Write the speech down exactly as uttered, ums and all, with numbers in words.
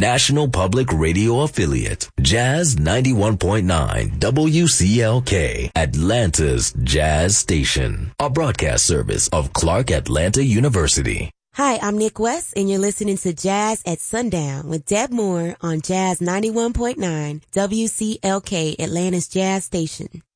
National Public Radio affiliate, Jazz ninety-one point nine W C L K, Atlanta's Jazz Station, a broadcast service of Clark Atlanta University. Hi, I'm Nick West, and you're listening to Jazz at Sundown with Deb Moore on Jazz ninety-one point nine W C L K, Atlanta's Jazz Station.